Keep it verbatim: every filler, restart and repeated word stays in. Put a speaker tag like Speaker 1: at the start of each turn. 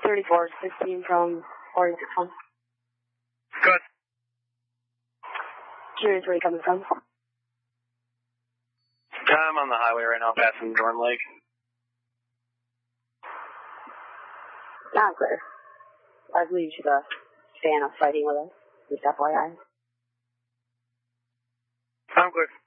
Speaker 1: thirty-four, sixteen from forty-six one.
Speaker 2: Good.
Speaker 1: Curious where you're coming from.
Speaker 2: I'm on the highway right now, passing Dorm Lake.
Speaker 1: Not clear. I believe she's a fan of fighting with us. Just F Y I.
Speaker 2: I'm good.